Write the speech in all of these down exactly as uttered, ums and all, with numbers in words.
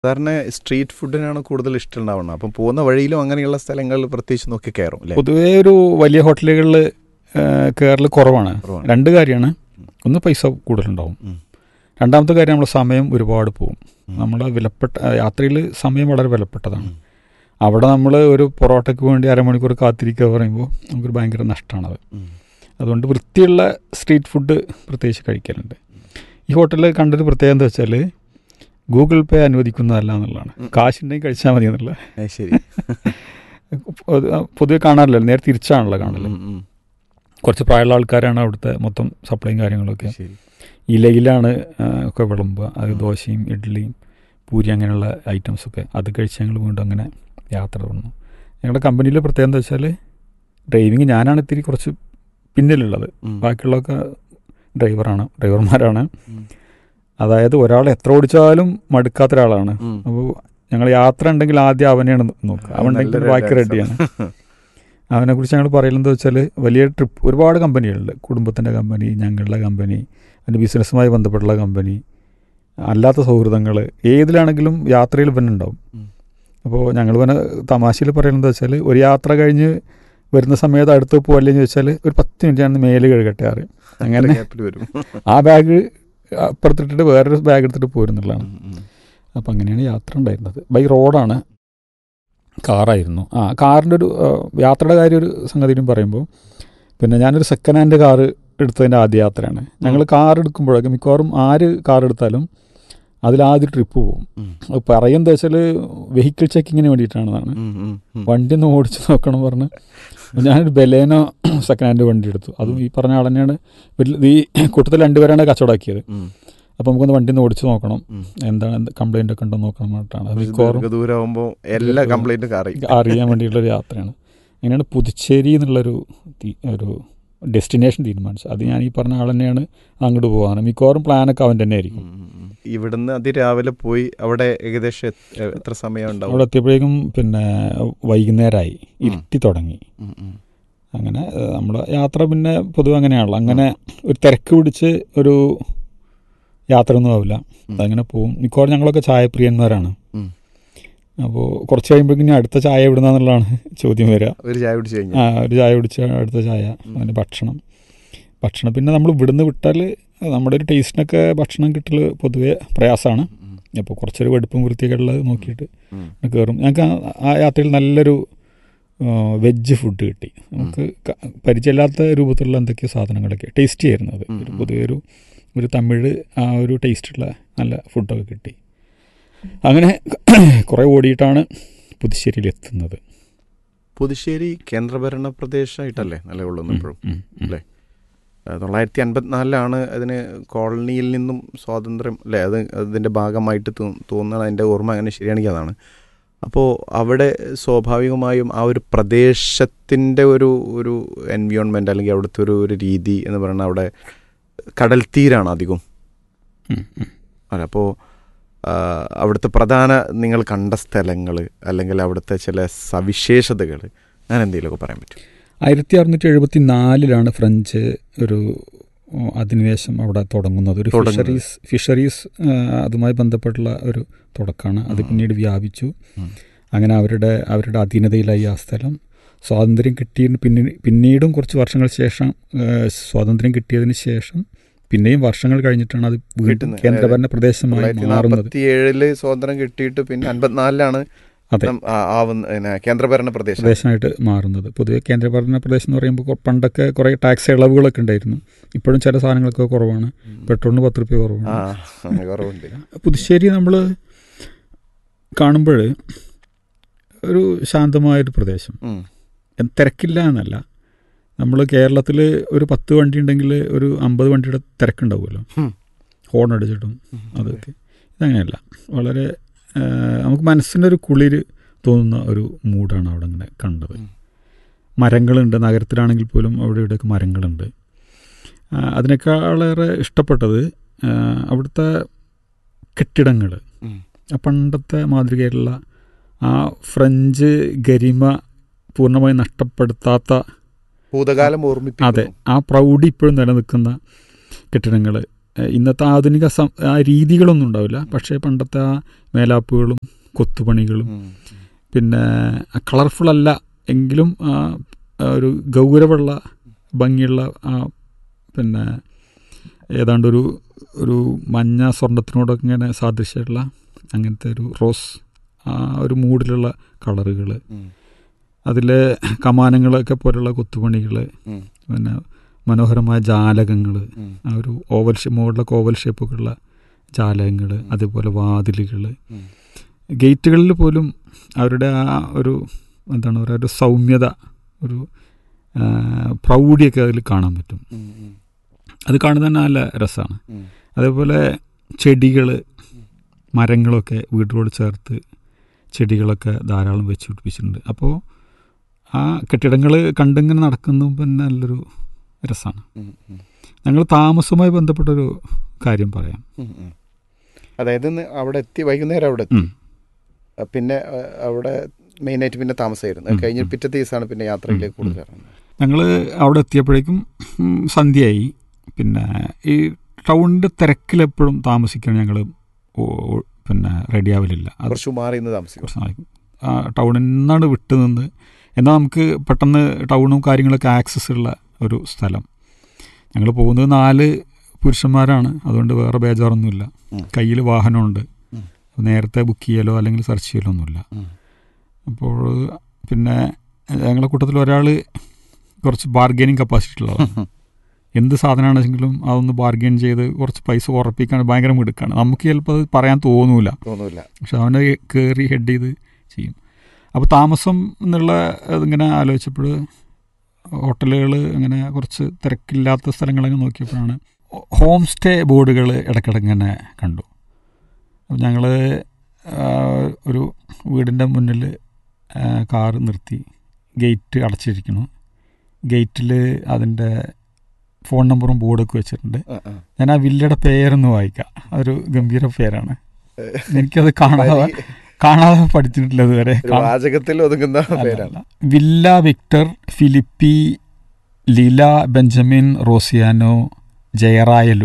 സാധാരണ സ്ട്രീറ്റ് ഫുഡിനാണ് കൂടുതൽ ഇഷ്ടം ഉണ്ടാവുന്നത്. അപ്പം പോകുന്ന വഴിയിലും അങ്ങനെയുള്ള സ്ഥലങ്ങളിൽ പ്രത്യേകിച്ച് നോക്കി കയറും അല്ലേ? പൊതുവേ ഒരു വലിയ ഹോട്ടലുകളിൽ കയറൽ കുറവാണ്. രണ്ട് കാര്യമാണ്. ഒന്ന് പൈസ കൂടുതലുണ്ടാവും. രണ്ടാമത്തെ കാര്യം നമ്മൾ സമയം ഒരുപാട് പോകും. നമ്മുടെ വിലപ്പെട്ട യാത്രയിൽ സമയം വളരെ വിലപ്പെട്ടതാണ്. അവിടെ നമ്മൾ ഒരു പൊറോട്ടയ്ക്ക് വേണ്ടി അരമണിക്കൂർ കാത്തിരിക്കുക പറയുമ്പോൾ നമുക്കൊരു ഭയങ്കര നഷ്ടമാണത്. അതുകൊണ്ട് വൃത്തിയുള്ള സ്ട്രീറ്റ് ഫുഡ് പ്രത്യേകിച്ച് കഴിക്കലുണ്ട്. ഈ ഹോട്ടലിൽ കണ്ടൊരു പ്രത്യേകത എന്താ വെച്ചാൽ ഗൂഗിൾ പേ അനുവദിക്കുന്നതല്ല എന്നുള്ളതാണ്. കാശുണ്ടെങ്കിൽ കഴിച്ചാൽ മതി എന്നുള്ള. ശരി. പൊതുവെ കാണാറില്ലല്ലോ, നേരെ തിരിച്ചാണല്ലോ കാണല്. കുറച്ച് പ്രായമുള്ള ആൾക്കാരാണ് അവിടുത്തെ മൊത്തം സപ്ലൈയും കാര്യങ്ങളൊക്കെ. ഇലയിലാണ് ഒക്കെ വിളമ്പുക. അത് ദോശയും ഇഡ്ഡലിയും പൂരി അങ്ങനെയുള്ള ഐറ്റംസൊക്കെ അത് കഴിച്ച് ഞങ്ങൾ വീണ്ടും അങ്ങനെ യാത്ര തുടർന്നു. ഞങ്ങളുടെ കമ്പനിയിലെ പ്രത്യേകത എന്താ വെച്ചാൽ ഡ്രൈവിങ് ഞാനാണ് ഇത്തിരി കുറച്ച് പിന്നിലുള്ളത്. ബാക്കിയുള്ളതൊക്കെ ഡ്രൈവറാണ് ഡ്രൈവർമാരാണ് അതായത് ഒരാൾ എത്ര ഓടിച്ചാലും മടുക്കാത്ത ഒരാളാണ്. അപ്പോൾ ഞങ്ങൾ യാത്ര ഉണ്ടെങ്കിൽ ആദ്യം അവനെയാണ് നോക്കുക. അവനുണ്ടെങ്കിൽ ബാക്കി റെഡിയാണ്. അവനെക്കുറിച്ച് ഞങ്ങൾ പറയുന്നത് വെച്ചാൽ വലിയ ട്രിപ്പ് ഒരുപാട് കമ്പനികളുണ്ട്. കുടുംബത്തിൻ്റെ കമ്പനി, ഞങ്ങളുടെ കമ്പനി, അതിൻ്റെ ബിസിനസ്സുമായി ബന്ധപ്പെട്ടുള്ള കമ്പനി, അല്ലാത്ത സൗഹൃദങ്ങൾ, ഏതിലാണെങ്കിലും യാത്രയിൽ പിന്നെ ഉണ്ടാവും. അപ്പോൾ ഞങ്ങൾ പിന്നെ തമാശയിൽ പറയുന്നത് വെച്ചാൽ ഒരു യാത്ര കഴിഞ്ഞ് വരുന്ന സമയത്ത് അടുത്ത് പോകല്ലെന്ന് വെച്ചാൽ ഒരു പത്ത് മിനിറ്റാണ് മേല് കഴുകട്ടെ ആറ് അങ്ങനെ ആ ബാഗ് അപ്പുറത്തിട്ടിട്ട് വേറൊരു ബാഗ് എടുത്തിട്ട് പോരുന്നുള്ളതാണ്. അപ്പം അങ്ങനെയാണ് യാത്ര ഉണ്ടായിരുന്നത്. ബൈ റോഡാണ്, കാറായിരുന്നു. ആ കാറിൻ്റെ ഒരു യാത്രയുടെ കാര്യം ഒരു സംഗതിയും പറയുമ്പോൾ പിന്നെ ഞാനൊരു സെക്കൻഡ് ഹാൻഡ് കാറ് എടുത്തതിൻ്റെ ആദ്യ യാത്രയാണ്. ഞങ്ങൾ കാർ എടുക്കുമ്പോഴൊക്കെ മിക്കവാറും ആര് കാർ എടുത്താലും അതിലാദ്യം ട്രിപ്പ് പോകും. അത് പറയുന്നത് വെച്ചാൽ വെഹിക്കിൾ ചെക്കിങ്ങിന് വേണ്ടിയിട്ടാണെന്നാണ്. വണ്ടി ഒന്ന് ഓടിച്ച് നോക്കണം പറഞ്ഞ് ഞാനൊരു ബലേനോ സെക്കൻഡ് ഹാൻഡ് വണ്ടി എടുത്തു. അതും ഈ പറഞ്ഞ ആൾ തന്നെയാണ്. ഈ കൂട്ടത്തിൽ രണ്ടുപേരാണ് കച്ചവടമാക്കിയത്. അപ്പം നമുക്കൊന്ന് വണ്ടി ഒന്ന് ഓടിച്ച് നോക്കണം, എന്താണ് കംപ്ലൈൻ്റ് ഒക്കെ ഉണ്ടോ നോക്കണം പറഞ്ഞിട്ടാണ്. അറിയാൻ വേണ്ടിയിട്ടുള്ളൊരു യാത്രയാണ്. അങ്ങനെയാണ് പുതുച്ചേരി എന്നുള്ളൊരു ഒരു ഡെസ്റ്റിനേഷൻ തീരുമാനിച്ചത്. അത് ഞാൻ ഈ പറഞ്ഞ ആൾ തന്നെയാണ് അങ്ങോട്ട് പോകാൻ. മിക്കവാറും പ്ലാനൊക്കെ അവൻ തന്നെ ആയിരിക്കും. ഇവിടുന്ന് അതിരാവിലെ പോയി അവിടെ ഏകദേശം എത്ര സമയം ഉണ്ടാവും? അവിടെ എത്തിയപ്പോഴേക്കും പിന്നെ വൈകുന്നേരമായി, ഇരുട്ടി തുടങ്ങി. അങ്ങനെ നമ്മുടെ യാത്ര പിന്നെ പൊതുവെ അങ്ങനെയാണല്ലോ. അങ്ങനെ ഒരു തിരക്ക് പിടിച്ച് ഒരു യാത്ര ഒന്നും ആവില്ല. അതങ്ങനെ പോകും. മിക്കവാറും ഞങ്ങളൊക്കെ ചായപ്രിയന്മാരാണ്. അപ്പോൾ കുറച്ച് കഴിയുമ്പോഴേക്കും ഇനി അടുത്ത ചായ എവിടുന്നാന്നുള്ളതാണ് ചോദ്യം വരിക. ഒരു ചായ കുടിച്ച് കഴിഞ്ഞാൽ ആ ഒരു ചായ കുടിച്ച് അടുത്ത ചായ, അതിന് ഭക്ഷണം ഭക്ഷണം പിന്നെ നമ്മൾ ഇവിടുന്ന് വിട്ടാൽ നമ്മുടെ ഒരു ടേസ്റ്റിനൊക്കെ ഭക്ഷണം കിട്ടൽ പൊതുവെ പ്രയാസമാണ്. അപ്പോൾ കുറച്ചൊരു വെടുപ്പും വൃത്തിയൊക്കെ ഉള്ളത് നോക്കിയിട്ട് കയറും. ഞങ്ങൾക്ക് ആ യാത്രയിൽ നല്ലൊരു വെജ് ഫുഡ് കിട്ടി. നമുക്ക് പരിചയമില്ലാത്ത രൂപത്തിലുള്ള എന്തൊക്കെയോ സാധനങ്ങളൊക്കെ ടേസ്റ്റി ആയിരുന്നു. അത് ഒരു പൊതുവെ ഒരു ഒരു തമിഴ് ആ ഒരു ടേസ്റ്റുള്ള നല്ല ഫുഡൊക്കെ കിട്ടി. അങ്ങനെ കുറേ ഓടിയിട്ടാണ് പുതുശ്ശേരിയിൽ എത്തുന്നത്. പുതുശ്ശേരി കേന്ദ്രഭരണ പ്രദേശമായിട്ടല്ലേ നിലകൊള്ളുന്നു ഇപ്പോഴും അല്ലേ? തൊള്ളായിരത്തി അൻപത്തിനാലിലാണ് അതിന് കോളനിയിൽ നിന്നും സ്വാതന്ത്ര്യം അല്ലേ? അത് അതിൻ്റെ ഭാഗമായിട്ട് തോന്നുന്നത്. അതിൻ്റെ ഓർമ്മ അങ്ങനെ ശരിയാണെങ്കിൽ അതാണ്. അപ്പോൾ അവിടെ സ്വാഭാവികമായും ആ ഒരു പ്രദേശത്തിൻ്റെ ഒരു ഒരു എൻവിയോൺമെൻറ്റ് അല്ലെങ്കിൽ അവിടുത്തെ ഒരു ഒരു രീതി എന്ന് പറയുന്നത് അവിടെ കടൽ തീരാണ് അധികം അല്ല. അപ്പോൾ അവിടുത്തെ പ്രധാന നിങ്ങൾ കണ്ട സ്ഥലങ്ങൾ അല്ലെങ്കിൽ അവിടുത്തെ ചില സവിശേഷതകൾ അങ്ങനെ എന്തെങ്കിലുമൊക്കെ പറയാൻ പറ്റും? ആയിരത്തി അറുന്നൂറ്റി എഴുപത്തി നാലിലാണ് ഫ്രഞ്ച് ഒരു അധിനിവേശം അവിടെ തുടങ്ങുന്നത്. ഒരു ഫിഷറീസ് ഫിഷറീസ് അതുമായി ബന്ധപ്പെട്ടുള്ള ഒരു തുടക്കമാണ്. അത് പിന്നീട് വ്യാപിച്ചു. അങ്ങനെ അവരുടെ അവരുടെ അധീനതയിലായി ആ സ്ഥലം. സ്വാതന്ത്ര്യം കിട്ടിയ പിന്നീട് പിന്നീടും കുറച്ച് വർഷങ്ങൾ ശേഷം സ്വാതന്ത്ര്യം കിട്ടിയതിന് ശേഷം പിന്നെയും വർഷങ്ങൾ കഴിഞ്ഞിട്ടാണ് അത് വീണ്ടും കേന്ദ്രഭരണ പ്രദേശമായി മാറുന്നത്. ഏഴില് സ്വാതന്ത്ര്യം കിട്ടിയിട്ട് പിന്നെ അൻപത്തിനാലിലാണ് അതെ കേന്ദ്രഭരണ പ്രദേശം പ്രദേശമായിട്ട് മാറുന്നത്. പൊതുവെ കേന്ദ്രഭരണ പ്രദേശം എന്ന് പറയുമ്പോൾ പണ്ടൊക്കെ കുറേ ടാക്സ് ഇളവുകളൊക്കെ ഉണ്ടായിരുന്നു. ഇപ്പോഴും ചില സാധനങ്ങളൊക്കെ കുറവാണ്. പെട്രോളിന് പത്ത് റുപ്യ കുറവാണ്. പുതുശ്ശേരി നമ്മൾ കാണുമ്പോൾ ഒരു ശാന്തമായൊരു പ്രദേശം, തിരക്കില്ല എന്നല്ല. നമ്മൾ കേരളത്തിൽ ഒരു പത്ത് വണ്ടി ഉണ്ടെങ്കിൽ ഒരു അമ്പത് വണ്ടിയുടെ തിരക്കുണ്ടാവുമല്ലോ, ഹോൺ അടിച്ചിട്ടും അതൊക്കെ. ഇതങ്ങനെയല്ല. വളരെ നമുക്ക് മനസ്സിൻ്റെ ഒരു കുളിര് തോന്നുന്ന ഒരു മൂഡാണ് അവിടെ അങ്ങനെ കണ്ടത്. മരങ്ങളുണ്ട്, നഗരത്തിലാണെങ്കിൽ പോലും അവിടെ ഇവിടെയൊക്കെ മരങ്ങളുണ്ട്. അതിനേക്കാളേറെ ഇഷ്ടപ്പെട്ടത് അവിടുത്തെ കെട്ടിടങ്ങൾ, ആ പണ്ടത്തെ മാതൃകയിലുള്ള ആ ഫ്രഞ്ച് ഗരിമ പൂർണ്ണമായി നഷ്ടപ്പെടുത്താത്ത ഭൂതകാലം ഓർമ്മിപ്പിക്കുന്നു. അതെ, ആ പ്രൗഢി ഇപ്പോഴും നിലനിൽക്കുന്ന കെട്ടിടങ്ങൾ ഇന്നത്തെ ആധുനിക സം ആ രീതികളൊന്നും ഉണ്ടാവില്ല. പക്ഷേ പണ്ടത്തെ ആ മേലാപ്പുകളും കൊത്തുപണികളും പിന്നെ കളർഫുള്ളല്ല എങ്കിലും ഒരു ഗൗരവമുള്ള ഭംഗിയുള്ള ആ പിന്നെ ഏതാണ്ടൊരു ഒരു മഞ്ഞ സ്വർണത്തിനോടൊക്കെ ഇങ്ങനെ സാദൃശ്യമുള്ള അങ്ങനത്തെ ഒരു റോസ് ആ ഒരു മൂഡിലുള്ള കളറുകൾ, അതിലെ കമാനങ്ങളൊക്കെ പോലുള്ള കൊത്തുപണികൾ, പിന്നെ മനോഹരമായ ജാലകങ്ങൾ, ആ ഒരു ഓവൽ ഷേപ്പ് മുകളിലൊക്കെ ഓവൽ ഷേപ്പൊക്കെയുള്ള ജാലകങ്ങൾ, അതേപോലെ വാതിലുകൾ, ഗേറ്റുകളിൽ പോലും അവരുടെ ആ ഒരു എന്താണ് പറയുക ഒരു സൗമ്യത, ഒരു പ്രൗഢിയൊക്കെ അതിൽ കാണാൻ പറ്റും. അത് കാണുന്നത് തന്നെ നല്ല രസമാണ്. അതേപോലെ ചെടികൾ, മരങ്ങളൊക്കെ വീട്ടിലോട് ചേർത്ത് ചെടികളൊക്കെ ധാരാളം വെച്ച് പിടിപ്പിച്ചിട്ടുണ്ട്. അപ്പോൾ ആ കെട്ടിടങ്ങൾ കണ്ടിങ്ങനെ നടക്കുന്നതും പിന്നെ നല്ലൊരു രസമാണ്. ഞങ്ങൾ താമസവുമായി ബന്ധപ്പെട്ടൊരു കാര്യം പറയാം. അതായത് അവിടെ എത്തി വൈകുന്നേരം അവിടെ എത്തി, പിന്നെ അവിടെ മെയിനായിട്ട് പിന്നെ താമസമായിരുന്നു. കഴിഞ്ഞ പിറ്റത്തെ ദിവസമാണ് പിന്നെ യാത്രയിലേക്ക് കൂടുതൽ. ഞങ്ങൾ അവിടെ എത്തിയപ്പോഴേക്കും സന്ധ്യയായി. പിന്നെ ഈ ടൗണിൻ്റെ തിരക്കിലെപ്പോഴും താമസിക്കാൻ ഞങ്ങൾ പിന്നെ റെഡിയാവലില്ല. കുറച്ച് മാറി നിന്ന് താമസിക്കും. ടൗണിൽ നിന്നാണ് വിട്ടു നിന്ന്, എന്നാൽ നമുക്ക് പെട്ടെന്ന് ടൗണും കാര്യങ്ങളൊക്കെ ആക്സസ് ഉള്ള ഒരു സ്ഥലം. ഞങ്ങൾ പോകുന്നത് നാല് പുരുഷന്മാരാണ്, അതുകൊണ്ട് വേറെ ബേജാറൊന്നുമില്ല. കയ്യിൽ വാഹനമുണ്ട്, നേരത്തെ ബുക്ക് ചെയ്യലോ അല്ലെങ്കിൽ സെർച്ച് ചെയ്യലോ ഒന്നുമില്ല. അപ്പോൾ പിന്നെ ഞങ്ങളുടെ കൂട്ടത്തിൽ ഒരാൾ കുറച്ച് ബാർഗെയിനിങ് കപ്പാസിറ്റി ഉള്ളതാണ്. എന്ത് സാധനമാണെങ്കിലും അതൊന്ന് ബാർഗെയിൻ ചെയ്ത് കുറച്ച് പൈസ ഉറപ്പിക്കാൻ ഭയങ്കര മിടുക്കാണ്. നമുക്ക് ചിലപ്പോൾ അത് പറയാൻ തോന്നൂല, പക്ഷെ അവനെ കയറി ഹെഡ് ചെയ്ത് ചെയ്യും. അപ്പോൾ താമസം എന്നുള്ള ഇതിങ്ങനെ ആലോചിച്ചപ്പോൾ ഹോട്ടലുകൾ അങ്ങനെ കുറച്ച് തിരക്കില്ലാത്ത സ്ഥലങ്ങളൊക്കെ നോക്കിയപ്പോഴാണ് ഹോം സ്റ്റേ ബോർഡുകൾ ഇടയ്ക്കിടയ്ക്ക് ഇങ്ങനെ കണ്ടു. അപ്പോൾ ഞങ്ങൾ ഒരു വീടിൻ്റെ മുന്നിൽ കാറ് നിർത്തി, ഗേറ്റ് അടച്ചിരിക്കുന്നു. ഗേറ്റിൽ അതിൻ്റെ ഫോൺ നമ്പറും ബോർഡൊക്കെ വെച്ചിട്ടുണ്ട്. ഞാൻ ആ വില്ലയുടെ പേരൊന്ന് വായിക്കാം. അതൊരു ഗംഭീര പേരാണ്. എനിക്കത് കാണാതെ കാണാതെ പഠിച്ചിട്ടില്ല ഇതുവരെ. Villa Victor Philippi Leela Benjamin റോസിയാനോ Jayarayalu.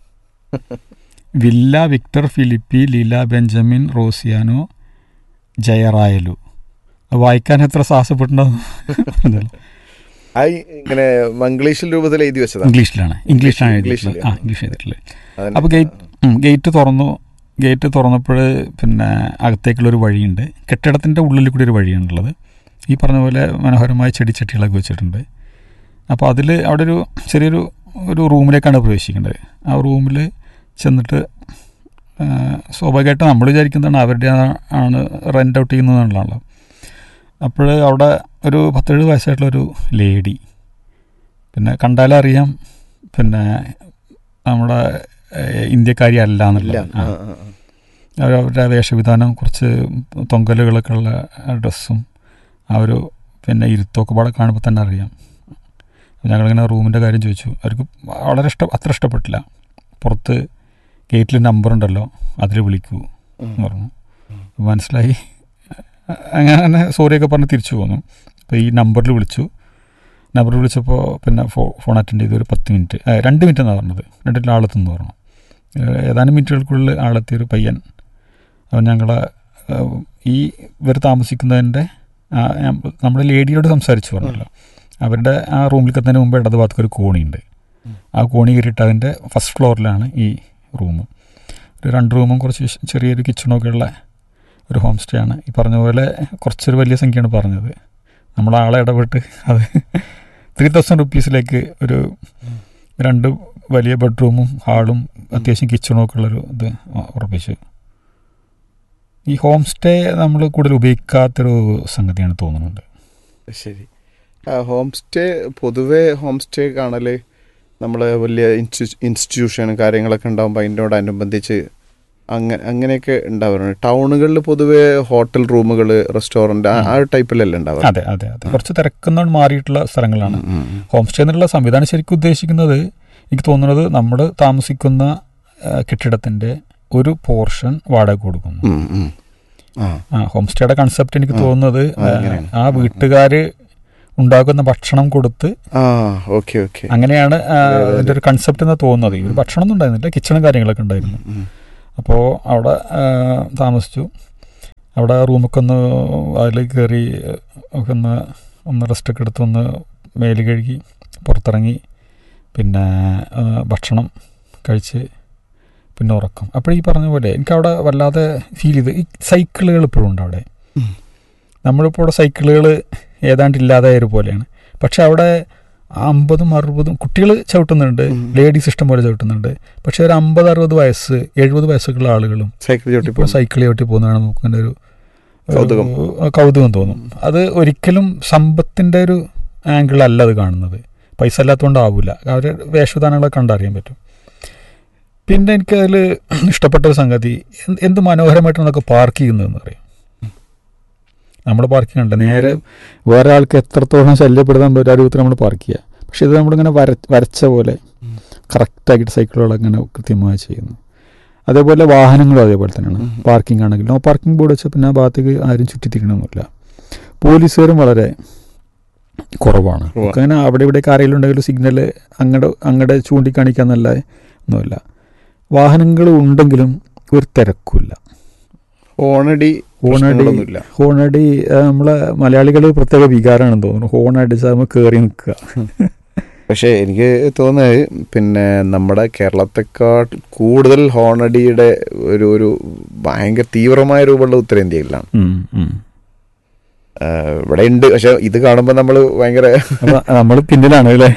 Villa Victor Philippi Leela Benjamin റോസിയാനോ Jayarayalu. വായിക്കാൻ എത്ര സാഹസപ്പെട്ടുണ്ടാവും. ഇങ്ങനെ മംഗ്ലീഷിൽ രൂപത്തിൽ എഴുതി വെച്ചത് ഇംഗ്ലീഷിലാണ് ഇംഗ്ലീഷിലാണ് എഴുതിയിട്ടുള്ളത്. ആ ഇംഗ്ലീഷ് എഴുതിയിട്ടുള്ളത്. അപ്പോൾ ഗേറ്റ് ഗേറ്റ് തുറന്നു. ഗേറ്റ് തുറന്നപ്പോൾ പിന്നെ അകത്തേക്കുള്ളൊരു വഴിയുണ്ട്. കെട്ടിടത്തിൻ്റെ ഉള്ളിൽ കൂടി ഒരു വഴിയാണുള്ളത്. ഈ പറഞ്ഞ പോലെ മനോഹരമായ ചെടിച്ചട്ടികളൊക്കെ വെച്ചിട്ടുണ്ട്. അപ്പോൾ അതിൽ അവിടെ ഒരു ചെറിയൊരു ഒരു റൂമിലേക്കാണ് പ്രവേശിക്കേണ്ടത്. ആ റൂമിൽ ചെന്നിട്ട് സ്വാഭാവികമായിട്ട് നമ്മൾ വിചാരിക്കുന്നതാണ് അവരുടെ ആണ് റെൻ്റ് ഔട്ട് ചെയ്യുന്നതാണല്ലോ. അപ്പോൾ അവിടെ ഒരു പത്തേഴ് വയസ്സായിട്ടുള്ളൊരു ലേഡി, പിന്നെ കണ്ടാലറിയാം പിന്നെ നമ്മുടെ ഇന്ത്യക്കാരി അല്ല എന്നുള്ളത്. അവരുടെ വേഷവിധാനം, കുറച്ച് തൊങ്കലുകളൊക്കെ ഉള്ള ഡ്രസ്സും ആ ഒരു പിന്നെ ഇരുത്തൊക്കെ പാടെ കാണുമ്പോൾ തന്നെ അറിയാം. ഞങ്ങളിങ്ങനെ റൂമിൻ്റെ കാര്യം ചോദിച്ചു. അവർക്ക് വളരെ ഇഷ്ടം അത്ര ഇഷ്ടപ്പെട്ടില്ല. പുറത്ത് ഗേറ്റിൽ നമ്പറുണ്ടല്ലോ, അതിൽ വിളിക്കൂ എന്ന് പറഞ്ഞു. മനസ്സിലായി. അങ്ങനെ തന്നെ സോറിയൊക്കെ പറഞ്ഞ് തിരിച്ചു പോന്നു. അപ്പോൾ ഈ നമ്പറിൽ വിളിച്ചു. നമ്പറിൽ വിളിച്ചപ്പോൾ പിന്നെ ഫോ ഫോൺ അറ്റൻഡ് ചെയ്ത് ഒരു പത്ത് മിനിറ്റ് രണ്ട് മിനിറ്റ് എന്നാണ് പറഞ്ഞത്. രണ്ടിൽ ആളെത്തുന്നു പറഞ്ഞു. ഏതാനും മിനിറ്റുകൾക്കുള്ളിൽ ആളെത്തിയൊരു പയ്യൻ അവൻ ഞങ്ങളെ ഈ ഇവർ താമസിക്കുന്നതിൻ്റെ നമ്മുടെ ലേഡിയോട് സംസാരിച്ചു പറഞ്ഞല്ലോ. അവരുടെ ആ റൂമിലേക്ക് എത്തുന്നതിന് മുമ്പ് ഇടത് ഭാഗത്ത് ഒരു കോണിയുണ്ട്. ആ കോണി കയറിയിട്ട് അതിൻ്റെ ഫസ്റ്റ് ഫ്ലോറിലാണ് ഈ റൂം. ഒരു രണ്ട് റൂമും കുറച്ച് ചെറിയൊരു കിച്ചണൊക്കെ ഉള്ള ഒരു ഹോം സ്റ്റേ ആണ്. ഈ പറഞ്ഞ പോലെ കുറച്ചൊരു വലിയ സംഖ്യയാണ് പറഞ്ഞത്. നമ്മളാളെ ഇടപെട്ട് അത് ത്രീ തൗസൻഡ് റുപ്പീസിലേക്ക് ഒരു രണ്ട് വലിയ ബെഡ്റൂമും ഹാളും അത്യാവശ്യം കിച്ചണും ഒക്കെ ഉള്ളൊരു ഇത് ഉറപ്പിച്ചു. ഈ ഹോം സ്റ്റേ നമ്മൾ കൂടുതൽ ഉപയോഗിക്കാത്തൊരു സംഗതിയാണ് തോന്നുന്നുണ്ട്. ശരി. ഹോം സ്റ്റേ പൊതുവേ ഹോം സ്റ്റേ കാണൽ നമ്മൾ വലിയ ഇൻസ്റ്റി ഇൻസ്റ്റിറ്റ്യൂഷൻ കാര്യങ്ങളൊക്കെ ഉണ്ടാകുമ്പോൾ അതിനോടനുബന്ധിച്ച് അങ്ങനെ അങ്ങനെയൊക്കെ ഉണ്ടാവാറുണ്ട്. ടൗണുകളിൽ പൊതുവേ ഹോട്ടൽ റൂമുകൾ, റെസ്റ്റോറൻറ്റ് ആ ടൈപ്പിലല്ലേ ഉണ്ടാവുക? അതെ അതെ അതെ കുറച്ച് തിരക്കുന്നോണ്ട് മാറിയിട്ടുള്ള സ്ഥലങ്ങളാണ് ഹോം സ്റ്റേ എന്നുള്ള സംവിധാനം. ശരിക്കും ഉദ്ദേശിക്കുന്നത് എനിക്ക് തോന്നുന്നത് നമ്മൾ താമസിക്കുന്ന കെട്ടിടത്തിൻ്റെ ഒരു പോർഷൻ വാടക കൊടുക്കുന്നു. ആ ഹോം സ്റ്റേയുടെ കൺസെപ്റ്റ് എനിക്ക് തോന്നുന്നത് ആ വീട്ടുകാർ ഉണ്ടാക്കുന്ന ഭക്ഷണം കൊടുത്ത് ഓക്കെ ഓക്കെ അങ്ങനെയാണ് അതിൻ്റെ ഒരു കൺസെപ്റ്റ് എന്ന് തോന്നുന്നത്. ഒരു ഭക്ഷണം ഒന്നും ഉണ്ടായിരുന്നില്ല, കിച്ചണും കാര്യങ്ങളൊക്കെ ഉണ്ടായിരുന്നു. അപ്പോൾ അവിടെ താമസിച്ചു. അവിടെ റൂമൊക്കെ ഒന്ന് അതിൽ കയറി ഒക്കെ ഒന്ന് ഒന്ന് റെസ്റ്റൊക്കെ എടുത്ത് ഒന്ന് മേല് കഴുകി പുറത്തിറങ്ങി പിന്നെ ഭക്ഷണം കഴിച്ച് പിന്നെ ഉറക്കം. അപ്പോൾ ഈ പറഞ്ഞ പോലെ എനിക്കവിടെ വല്ലാതെ ഫീൽ ചെയ്ത്. ഈ സൈക്കിളുകൾ ഇപ്പോഴും ഉണ്ട് അവിടെ. നമ്മളിപ്പോൾ അവിടെ സൈക്കിളുകൾ ഏതാണ്ട് ഇല്ലാതായൊരു പോലെയാണ്. പക്ഷെ അവിടെ അമ്പതും അറുപതും കുട്ടികൾ ചവിട്ടുന്നുണ്ട്, ലേഡീസ് ഇഷ്ടം പോലെ ചവിട്ടുന്നുണ്ട്. പക്ഷെ ഒരു അമ്പത് അറുപത് വയസ്സ് എഴുപത് വയസ്സൊക്കെയുള്ള ആളുകളും ഇപ്പോൾ സൈക്കിൾ ചവിട്ടി പോകുന്നതാണ് നമുക്കതിൻ്റെ ഒരു കൗതുകം തോന്നും. അത് ഒരിക്കലും സമ്പത്തിൻ്റെ ഒരു ആംഗിളല്ല അത് കാണുന്നത്. പൈസ ഇല്ലാത്തതുകൊണ്ടാവില്ല, അവരുടെ വേഷവിധാനങ്ങളൊക്കെ കണ്ടറിയാൻ പറ്റും. പിന്നെ എനിക്കതിൽ ഇഷ്ടപ്പെട്ടൊരു സംഗതി, എന്ത് മനോഹരമായിട്ടാണ് അതൊക്കെ പാർക്ക് ചെയ്യുന്നതെന്ന് പറയും. നമ്മൾ പാർക്കിംഗ് ഉണ്ട്, നേരെ വേറെ ആൾക്ക് എത്രത്തോളം ശല്യപ്പെടുത്താൻ ഒരു രൂപത്തിൽ നമ്മൾ പാർക്ക് ചെയ്യുക. പക്ഷെ ഇത് നമ്മളിങ്ങനെ വര വരച്ച പോലെ കറക്റ്റാക്കിയിട്ട് സൈക്കിളുകളൊക്കെ ഇങ്ങനെ കൃത്യമായി ചെയ്യുന്നു. അതേപോലെ വാഹനങ്ങളും അതേപോലെ തന്നെയാണ്. പാർക്കിംഗ് ആണെങ്കിൽ നോ പാർക്കിംഗ് ബോർഡ് വെച്ചാൽ പിന്നെ ആ ഭാഗത്തേക്ക് ആരും ചുറ്റിത്തിരിക്കണമെന്നില്ല. പോലീസുകാരും വളരെ കുറവാണ്. അങ്ങനെ അവിടെ ഇവിടെയൊക്കെ ആരെങ്കിലും ഉണ്ടെങ്കിലും സിഗ്നൽ അങ്ങടെ അങ്ങടെ ചൂണ്ടിക്കാണിക്കാന്നല്ല ഒന്നുമില്ല. വാഹനങ്ങൾ ഉണ്ടെങ്കിലും ഒരു തിരക്കില്ല. ഹോണടി ഹോണടി ഹോണടി നമ്മളെ മലയാളികൾ പ്രത്യേക വികാരമാണെന്ന് തോന്നുന്നു. ഹോണടിച്ചാൽ നമ്മൾ കയറി നിൽക്കുക. പക്ഷേ എനിക്ക് തോന്നുന്നത് പിന്നെ നമ്മുടെ കേരളത്തെക്കാൾ കൂടുതൽ ഹോണടിയുടെ ഒരു ഒരു ഭയങ്കര തീവ്രമായ രൂപമുള്ള ഉത്തരേന്ത്യയിലാണ്. ഇവിടെ ഉണ്ട്, പക്ഷെ ഇത് കാണുമ്പോൾ നമ്മൾ ഭയങ്കര നമ്മൾ പിന്നിലാണ് അല്ലേ.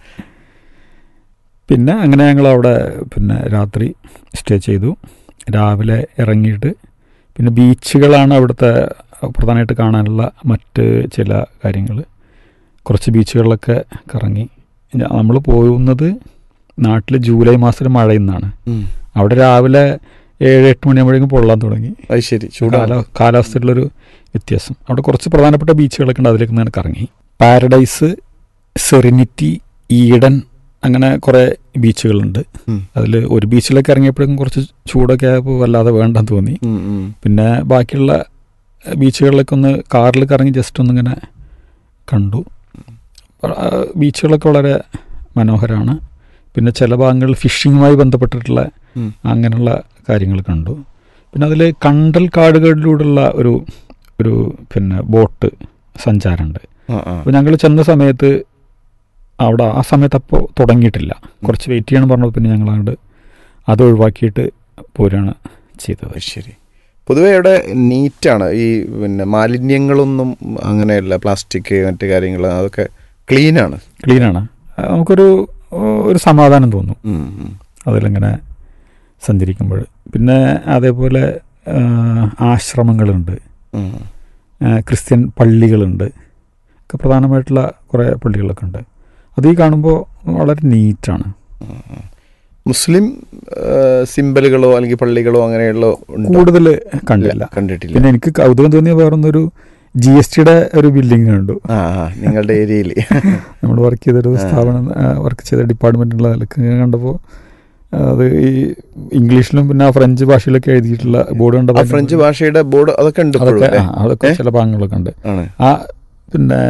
പിന്നെ അങ്ങനെ ഞങ്ങൾ അവിടെ പിന്നെ രാത്രി സ്റ്റേ ചെയ്തു. രാവിലെ ഇറങ്ങിയിട്ട് പിന്നെ ബീച്ചുകളാണ് അവിടുത്തെ പ്രധാനമായിട്ട് കാണാനുള്ള മറ്റ് ചില കാര്യങ്ങൾ. കുറച്ച് ബീച്ചുകളിലൊക്കെ കറങ്ങി. നമ്മൾ പോകുന്നത് നാട്ടിൽ ജൂലൈ മാസത്തിൽ മഴയുന്നാണ്. അവിടെ രാവിലെ ഏഴ് എട്ട് മണിയാകുമ്പോഴേക്കും പൊള്ളാൻ തുടങ്ങി. അത് ശരി, കാല കാലാവസ്ഥയിലുള്ളൊരു വ്യത്യാസം. അവിടെ കുറച്ച് പ്രധാനപ്പെട്ട ബീച്ചുകളൊക്കെ ഉണ്ട്, അതിലേക്ക് ഞാൻ കറങ്ങി. പാരഡൈസ്, സെറിനിറ്റി, ഈഡൻ, അങ്ങനെ കുറേ ബീച്ചുകളുണ്ട്. അതിൽ ഒരു ബീച്ചിലൊക്കെ ഇറങ്ങിയപ്പോഴേക്കും കുറച്ച് ചൂടൊക്കെ ആയപ്പോൾ വല്ലാതെ വേണ്ടെന്ന് തോന്നി. പിന്നെ ബാക്കിയുള്ള ബീച്ചുകളിലൊക്കെ ഒന്ന് കാറിൽ കറങ്ങി ജസ്റ്റ് ഒന്നിങ്ങനെ കണ്ടു. ബീച്ചുകളൊക്കെ വളരെ മനോഹരമാണ്. പിന്നെ ചില ഭാഗങ്ങളിൽ ഫിഷിങ്ങുമായി ബന്ധപ്പെട്ടിട്ടുള്ള അങ്ങനെയുള്ള കാര്യങ്ങൾ കണ്ടു. പിന്നെ അതിൽ കണ്ടൽ കാടുകളിലൂടെയുള്ള ഒരു ഒരു പിന്നെ ബോട്ട് സഞ്ചാരമുണ്ട്. അപ്പോൾ ഞങ്ങൾ ചെന്ന സമയത്ത് അവിടെ ആ സമയത്ത് അപ്പോൾ തുടങ്ങിയിട്ടില്ല. കുറച്ച് വെയിറ്റ് ചെയ്യണം പറഞ്ഞപ്പോൾ പിന്നെ ഞങ്ങളങ്ങോട്ട് അത് ഒഴിവാക്കിയിട്ട് പോരാണ് ചെയ്തത്. ശരി. പൊതുവേ ഇവിടെ നീറ്റാണ്. ഈ പിന്നെ മാലിന്യങ്ങളൊന്നും അങ്ങനെയല്ല, പ്ലാസ്റ്റിക് മറ്റു കാര്യങ്ങൾ അതൊക്കെ ക്ലീനാണ് ക്ലീനാണ് നമുക്കൊരു ഒരു സമാധാനം തോന്നും അതിലിങ്ങനെ സഞ്ചരിക്കുമ്പോൾ. പിന്നെ അതേപോലെ ആശ്രമങ്ങളുണ്ട്, ക്രിസ്ത്യൻ പള്ളികളുണ്ട്, ഒക്കെ പ്രധാനമായിട്ടുള്ള കുറേ പള്ളികളൊക്കെ ഉണ്ട്. അത് ഈ കാണുമ്പോൾ വളരെ നീറ്റാണ്. മുസ്ലിം സിംബലുകളോ അല്ലെങ്കിൽ പള്ളികളോ അങ്ങനെയുള്ള കൂടുതൽ കണ്ടില്ല കണ്ടിട്ടില്ല പിന്നെ എനിക്ക് കൗതുകം തോന്നിയ വേറൊന്നൊരു ജി എസ് ടിയുടെ ഒരു ബിൽഡിംഗ് കണ്ടു നിങ്ങളുടെ ഏരിയയിൽ. നമ്മൾ വർക്ക് ചെയ്തൊരു സ്ഥാപനം വർക്ക് ചെയ്ത ഡിപ്പാർട്ട്മെൻറ്റുള്ള നിലക്ക് കണ്ടപ്പോൾ അത് ഈ ഇംഗ്ലീഷിലും പിന്നെ ഫ്രഞ്ച് ഭാഷയിലൊക്കെ എഴുതിയിട്ടുള്ള ബോർഡ് കണ്ടപ്പോൾ ഫ്രഞ്ച് ഭാഷയുടെ ബോർഡ് അതൊക്കെ ഉണ്ട്. അതൊക്കെ അതൊക്കെ ചില ഭാഗങ്ങളൊക്കെ ഉണ്ട്. ആ പിന്നെ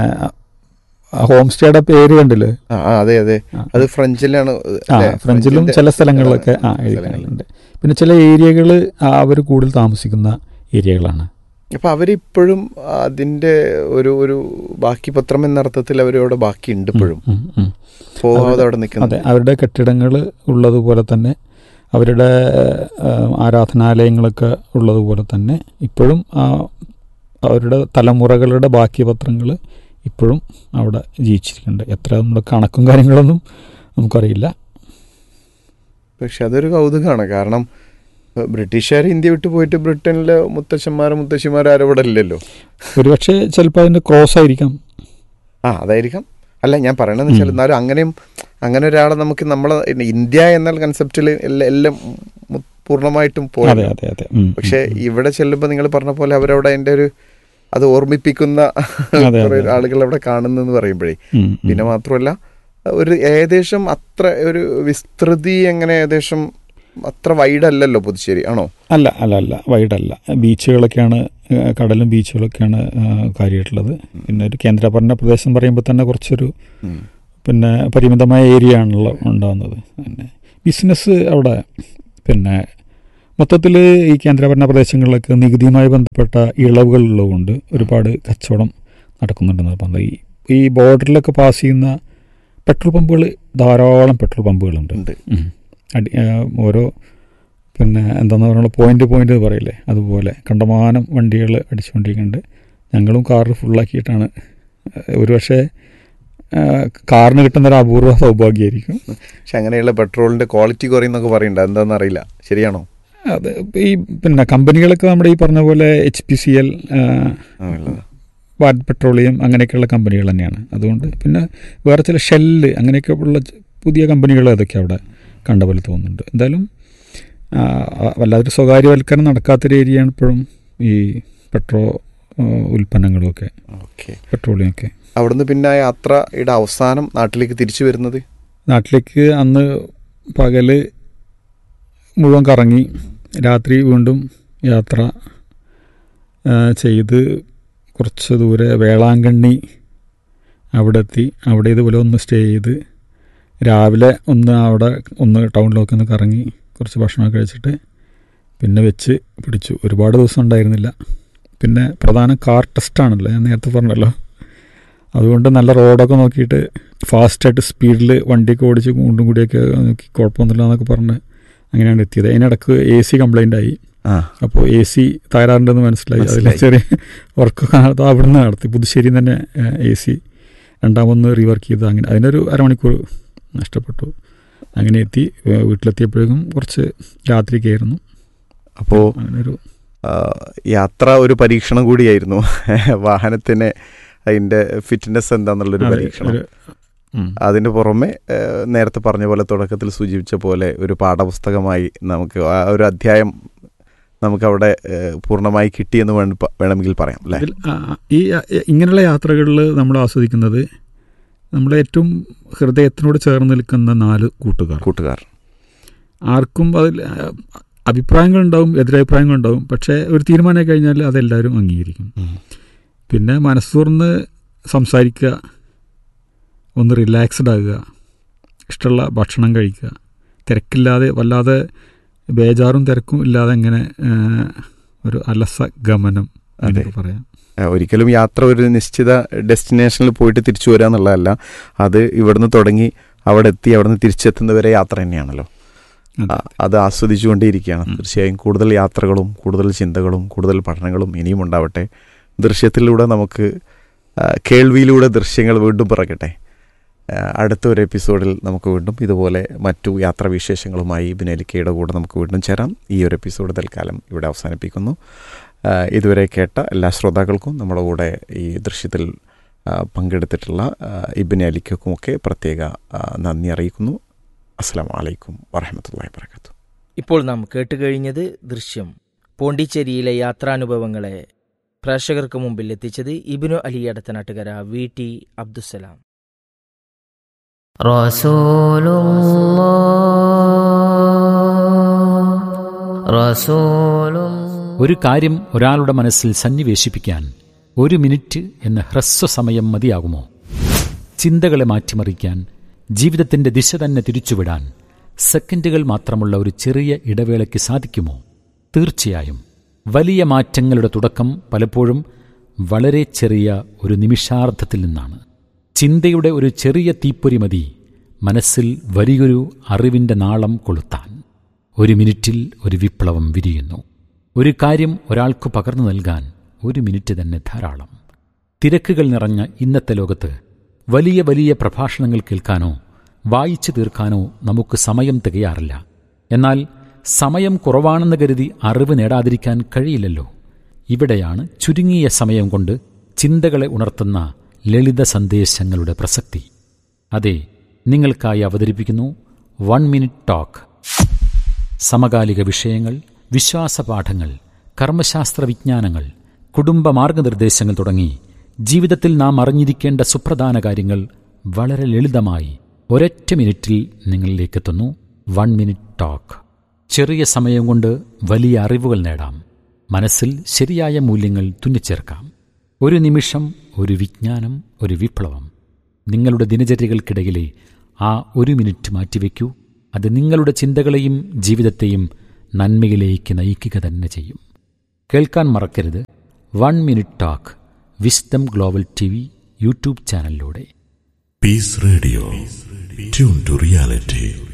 ഹോം സ്റ്റേയുടെ പേര് കണ്ടില്ലേ? അതെ അതെ, അത് ഫ്രഞ്ചിലാണ്. ആ ഫ്രഞ്ചിലും ചില സ്ഥലങ്ങളിലൊക്കെ ആ എഴുതിയിട്ടുണ്ട്. പിന്നെ ചില ഏരിയകൾ അവർ കൂടുതൽ താമസിക്കുന്ന ഏരിയകളാണ്. അപ്പം അവരിപ്പോഴും അതിൻ്റെ ഒരു ഒരു ബാക്കി പത്രം എന്ന അർത്ഥത്തിൽ അവരവിടെ ബാക്കിയുണ്ട് ഇപ്പോഴും പോകാതെ അവിടെ നിൽക്കുന്നത്. അതെ, അവരുടെ കെട്ടിടങ്ങൾ ഉള്ളതുപോലെ തന്നെ അവരുടെ ആരാധനാലയങ്ങളൊക്കെ ഉള്ളതുപോലെ തന്നെ ഇപ്പോഴും അവരുടെ തലമുറകളുടെ ബാക്കി പത്രങ്ങൾ ഇപ്പോഴും അവിടെ ജീവിച്ചിരിക്കുന്നുണ്ട്. എത്ര നമ്മുടെ കണക്കും കാര്യങ്ങളൊന്നും നമുക്കറിയില്ല. പക്ഷെ അതൊരു കൗതുകമാണ്. കാരണം ബ്രിട്ടീഷുകാർ ഇന്ത്യ വിട്ട് പോയിട്ട് ബ്രിട്ടനിലെ മുത്തശ്ശന്മാരും മുത്തശ്ശിമാരും ആരും ഇവിടെ ഇല്ലല്ലോ. ഒരുപക്ഷെ ചിലപ്പോൾ അതിൻ്റെ ക്രോസ് ആയിരിക്കാം. ആ അതായിരിക്കാം. അല്ല ഞാൻ പറയണമെന്ന് വെച്ചാൽ എന്നാലും അങ്ങനെയും അങ്ങനെ ഒരാളെ നമുക്ക് നമ്മളെ ഇന്ത്യ എന്ന കൺസെപ്റ്റിൽ എല്ലാം എല്ലാം പൂർണ്ണമായിട്ടും പോയി. പക്ഷെ ഇവിടെ ചെല്ലുമ്പോൾ നിങ്ങൾ പറഞ്ഞ പോലെ അവരവിടെ അതിൻ്റെ ഒരു അത് ഓർമ്മിപ്പിക്കുന്ന കുറേ ആളുകൾ അവിടെ കാണുന്നെന്ന് പറയുമ്പോഴേ, പിന്നെ മാത്രമല്ല ഒരു ഏകദേശം അത്ര ഒരു വിസ്തൃതി എങ്ങനെ ഏകദേശം അത്ര വൈഡല്ലല്ലോ പുതുശ്ശേരി, ആണോ? അല്ല അല്ല അല്ല വൈഡല്ല. ബീച്ചുകളൊക്കെയാണ് കടലും ബീച്ചുകളൊക്കെയാണ് കാര്യമായിട്ടുള്ളത്. പിന്നെ ഒരു കേന്ദ്രഭരണ പ്രദേശം പറയുമ്പോൾ തന്നെ കുറച്ചൊരു പിന്നെ പരിമിതമായ ഏരിയ ആണല്ലോ ഉണ്ടാകുന്നത്. പിന്നെ ബിസിനസ് അവിടെ പിന്നെ മൊത്തത്തിൽ ഈ കേന്ദ്രഭരണ പ്രദേശങ്ങളിലൊക്കെ നികുതിയുമായി ബന്ധപ്പെട്ട ഇളവുകളുള്ളതുകൊണ്ട് ഒരുപാട് കച്ചവടം നടക്കുന്നുണ്ടെന്ന് പറഞ്ഞത്. ഈ ഈ ബോർഡറിലൊക്കെ പാസ് ചെയ്യുന്ന പെട്രോൾ പമ്പുകൾ ധാരാളം പെട്രോൾ പമ്പുകളുണ്ട്. അടി ഓരോ പിന്നെ എന്താണെന്ന് പറഞ്ഞാൽ പോയിൻ്റ് പോയിൻ്റ് പറയില്ലേ, അതുപോലെ കണ്ടമാനം വണ്ടികൾ അടിച്ചുകൊണ്ടിരിക്കുന്നുണ്ട്. ഞങ്ങളും കാറ് ഫുള്ളാക്കിയിട്ടാണ്. ഒരുപക്ഷെ കാറിന് കിട്ടുന്ന ഒരു അപൂർവ സൗഭാഗ്യമായിരിക്കും. പക്ഷെ അങ്ങനെയുള്ള പെട്രോളിൻ്റെ ക്വാളിറ്റി കുറയുന്നൊക്കെ പറയുന്നുണ്ട്, എന്താണെന്ന് അറിയില്ല, ശരിയാണോ? അത് ഈ പിന്നെ കമ്പനികളൊക്കെ നമ്മുടെ ഈ പറഞ്ഞ പോലെ H P C L, Bharat petroleum അങ്ങനെയൊക്കെയുള്ള കമ്പനികൾ തന്നെയാണ്. അതുകൊണ്ട് പിന്നെ വേറെ ചില ഷെല്ല് അങ്ങനെയൊക്കെ ഉള്ള പുതിയ കമ്പനികൾ അതൊക്കെ അവിടെ കണ്ട പോലെ തോന്നുന്നുണ്ട്. എന്തായാലും വല്ലാതൊരു സ്വകാര്യവൽക്കരണം നടക്കാത്തൊരു ഏരിയയാണ് ഇപ്പോഴും ഈ പെട്രോ ഉൽപ്പന്നങ്ങളുമൊക്കെ, പെട്രോളിയമൊക്കെ. അവിടുന്ന് പിന്നെ യാത്രയുടെ അവസാനം നാട്ടിലേക്ക് തിരിച്ചു വരുന്നത്? നാട്ടിലേക്ക് അന്ന് പകല് മുഴുവൻ കറങ്ങി രാത്രി വീണ്ടും യാത്ര ചെയ്ത് കുറച്ച് ദൂരെ വേളാങ്കണ്ണി അവിടെ എത്തി. അവിടെ ഇതുപോലെ ഒന്ന് സ്റ്റേ ചെയ്ത് രാവിലെ ഒന്ന് അവിടെ ഒന്ന് ടൗണിലൊക്കെ ഒന്ന് കറങ്ങി കുറച്ച് ഭക്ഷണമൊക്കെ കഴിച്ചിട്ട് പിന്നെ വെച്ച് പിടിച്ചു. ഒരുപാട് ദിവസം ഉണ്ടായിരുന്നില്ല. പിന്നെ പ്രധാന കാർ ടെസ്റ്റാണല്ലോ, ഞാൻ നേരത്തെ പറഞ്ഞല്ലോ. അതുകൊണ്ട് നല്ല റോഡൊക്കെ നോക്കിയിട്ട് ഫാസ്റ്റായിട്ട് സ്പീഡിൽ വണ്ടിയൊക്കെ ഓടിച്ച് കൊണ്ടും കൂടിയൊക്കെ നോക്കി കുഴപ്പമൊന്നുമില്ല എന്നൊക്കെ പറഞ്ഞ് അങ്ങനെയാണ് എത്തിയത്. അതിനിടക്ക് എ സി കംപ്ലൈൻ്റ് ആയി. അപ്പോൾ എ സി തകരാറുണ്ടെന്ന് മനസ്സിലായി. അതിൽ ചെറിയ വർക്കൊക്കെ അവിടെ നിന്ന് നടത്തി. പുതുശ്ശേരിയിൽ തന്നെ എ സി രണ്ടാമൊന്ന് റീവർക്ക് ചെയ്ത് അങ്ങനെ അതിനൊരു അരമണിക്കൂർ നഷ്ടപ്പെട്ടു. അങ്ങനെ എത്തി. വീട്ടിലെത്തിയപ്പോഴേക്കും കുറച്ച് രാത്രിക്കായിരുന്നു. അപ്പോൾ അങ്ങനൊരു യാത്ര ഒരു പരീക്ഷണം കൂടിയായിരുന്നു. വാഹനത്തിന് അതിൻ്റെ ഫിറ്റ്നസ് എന്താണെന്നുള്ളൊരു പരീക്ഷണം. അതിന് പുറമെ നേരത്തെ പറഞ്ഞ പോലെ തുടക്കത്തിൽ സൂചിപ്പിച്ച പോലെ ഒരു പാഠപുസ്തകമായി നമുക്ക് ആ ഒരു അധ്യായം നമുക്കവിടെ പൂർണ്ണമായി കിട്ടിയെന്ന് വേണമെങ്കിൽ പറയാം അല്ലേ? ഈ ഇങ്ങനെയുള്ള യാത്രകളിൽ നമ്മൾ ആസ്വദിക്കുന്നത് നമ്മളെ ഏറ്റവും ഹൃദയത്തിനോട് ചേർന്ന് നിൽക്കുന്ന നാല് കൂട്ടുകാർ കൂട്ടുകാർ ആർക്കും അതിൽ അഭിപ്രായങ്ങളുണ്ടാവും, എതിരഭിപ്രായങ്ങളുണ്ടാവും. പക്ഷേ ഒരു തീരുമാനം കഴിഞ്ഞാൽ അതെല്ലാവരും അംഗീകരിക്കും. പിന്നെ മനസ്സ് തുറന്ന് സംസാരിക്കുക, ഒന്ന് റിലാക്സ്ഡ് ആകുക, ഇഷ്ടമുള്ള ഭക്ഷണം കഴിക്കുക, തിരക്കില്ലാതെ വല്ലാതെ ബേജാറും തിരക്കും ഇല്ലാതെ ഇങ്ങനെ ഒരു അലസ ഗമനം എന്നൊക്കെ പറയാം. ഒരിക്കലും യാത്ര ഒരു നിശ്ചിത ഡെസ്റ്റിനേഷനിൽ പോയിട്ട് തിരിച്ചു വരിക എന്നുള്ളതല്ല. അത് ഇവിടുന്ന് തുടങ്ങി അവിടെ എത്തി അവിടുന്ന് തിരിച്ചെത്തുന്നവരെ യാത്ര തന്നെയാണല്ലോ. അത് ആസ്വദിച്ചുകൊണ്ടേയിരിക്കുകയാണ്. തീർച്ചയായും കൂടുതൽ യാത്രകളും കൂടുതൽ ചിന്തകളും കൂടുതൽ പഠനങ്ങളും ഇനിയും ഉണ്ടാവട്ടെ. ദൃശ്യത്തിലൂടെ നമുക്ക് കേൾവിയിലൂടെ ദൃശ്യങ്ങൾ വീണ്ടും പിറക്കട്ടെ. അടുത്തൊരു എപ്പിസോഡിൽ നമുക്ക് വീണ്ടും ഇതുപോലെ മറ്റു യാത്രാവിശേഷങ്ങളുമായി ബിനലിക്കയുടെ കൂടെ നമുക്ക് വീണ്ടും ചേരാം. ഈ ഒരു എപ്പിസോഡ് തൽക്കാലം ഇവിടെ അവസാനിപ്പിക്കുന്നു. ഇതുവരെ കേട്ട എല്ലാ ശ്രോതാക്കൾക്കും നമ്മുടെ കൂടെ ഈ ദൃശ്യത്തിൽ പങ്കെടുത്തിട്ടുള്ള ഇബ്നു അലിക്കുമൊക്കെ പ്രത്യേക നന്ദി അറിയിക്കുന്നു. അസ്സലാമു അലൈക്കും വറഹ്മത്തുള്ളാഹി വബറകാതുഹു. ഇപ്പോൾ നാം കേട്ടുകഴിഞ്ഞത് ദൃശ്യം. പോണ്ടിച്ചേരിയിലെ യാത്രാനുഭവങ്ങളെ പ്രേക്ഷകർക്ക് മുമ്പിൽ എത്തിച്ചത് ഇബ്നു അലി എടത്തനാട്ടുകര, വി ടി അബ്ദുസ്സലാം. ഒരു കാര്യം ഒരാളുടെ മനസ്സിൽ സന്നിവേശിപ്പിക്കാൻ ഒരു മിനിറ്റ് എന്ന ഹ്രസ്വസമയം മതിയാകുമോ? ചിന്തകളെ മാറ്റിമറിക്കാൻ, ജീവിതത്തിന്റെ ദിശ തന്നെ തിരിച്ചുവിടാൻ സെക്കൻഡുകൾ മാത്രമുള്ള ഒരു ചെറിയ ഇടവേളയ്ക്ക് സാധിക്കുമോ? തീർച്ചയായും. വലിയ മാറ്റങ്ങളുടെ തുടക്കം പലപ്പോഴും വളരെ ചെറിയ ഒരു നിമിഷാർദ്ധത്തിൽ നിന്നാണ്. ചിന്തയുടെ ഒരു ചെറിയ തീപ്പൊരി മതി മനസ്സിൽ വലിയൊരു അറിവിന്റെ നാളം കൊളുത്താൻ. ഒരു മിനിറ്റിൽ ഒരു വിപ്ലവം വിരിയുന്നു. ഒരു കാര്യം ഒരാൾക്ക് പകർന്നു നൽകാൻ ഒരു മിനിറ്റ് തന്നെ ധാരാളം. തിരക്കുകൾ നിറഞ്ഞ ഇന്നത്തെ ലോകത്ത് വലിയ വലിയ പ്രഭാഷണങ്ങൾ കേൾക്കാനോ വായിച്ചു തീർക്കാനോ നമുക്ക് സമയം തികയാറില്ല. എന്നാൽ സമയം കുറവാണെന്ന് കരുതി അറിവ് നേടാതിരിക്കാൻ കഴിയില്ലല്ലോ. ഇവിടെയാണ് ചുരുങ്ങിയ സമയം കൊണ്ട് ചിന്തകളെ ഉണർത്തുന്ന ലളിത സന്ദേശങ്ങളുടെ പ്രസക്തി. അതെ, നിങ്ങൾക്കായി അവതരിപ്പിക്കുന്നു വൺ മിനിറ്റ് ടോക്ക്. സമകാലിക വിഷയങ്ങൾ, വിശ്വാസപാഠങ്ങൾ, കർമ്മശാസ്ത്ര വിജ്ഞാനങ്ങൾ, കുടുംബ മാർഗനിർദ്ദേശങ്ങൾ തുടങ്ങി ജീവിതത്തിൽ നാം അറിഞ്ഞിരിക്കേണ്ട സുപ്രധാന കാര്യങ്ങൾ വളരെ ലളിതമായി ഒരൊറ്റ മിനിറ്റിൽ നിങ്ങളിലേക്കെത്തുന്നു വൺ മിനിറ്റ് ടോക്ക്. ചെറിയ സമയം കൊണ്ട് വലിയ അറിവുകൾ നേടാം. മനസ്സിൽ ശരിയായ മൂല്യങ്ങൾ തുന്നിച്ചേർക്കാം. ഒരു നിമിഷം, ഒരു വിജ്ഞാനം, ഒരു വിപ്ലവം. നിങ്ങളുടെ ദിനചര്യകൾക്കിടയിലെ ആ ഒരു മിനിറ്റ് മാറ്റിവെക്കൂ. അത് നിങ്ങളുടെ ചിന്തകളെയും ജീവിതത്തെയും നന്മയിലേക്ക് നയിക്കുക തന്നെ ചെയ്യും. കേൾക്കാൻ മറക്കരുത് one minute talk wisdom global T V YouTube ചാനലിലൂടെ. Piece radio, tune to reality.